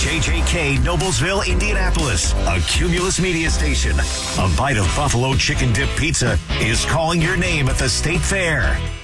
KJJK Noblesville, Indianapolis, a Cumulus media station. A bite of buffalo chicken dip pizza is calling your name at the State Fair.